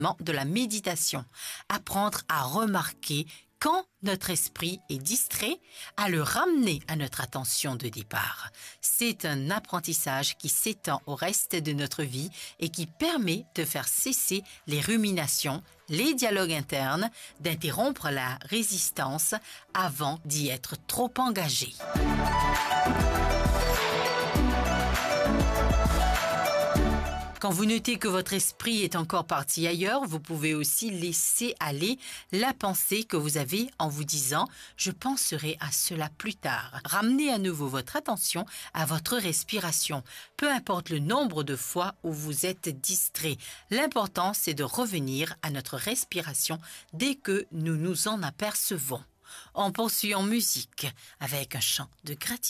de la méditation. Apprendre à remarquer quand notre esprit est distrait, à le ramener à notre attention de départ. C'est un apprentissage qui s'étend au reste de notre vie et qui permet de faire cesser les ruminations, les dialogues internes, d'interrompre la résistance avant d'y être trop engagé. Quand vous notez que votre esprit est encore parti ailleurs, vous pouvez aussi laisser aller la pensée que vous avez en vous disant « je penserai à cela plus tard ». Ramenez à nouveau votre attention à votre respiration, peu importe le nombre de fois où vous êtes distrait. L'important, c'est de revenir à notre respiration dès que nous nous en apercevons. On poursuit en musique avec un chant de gratitude.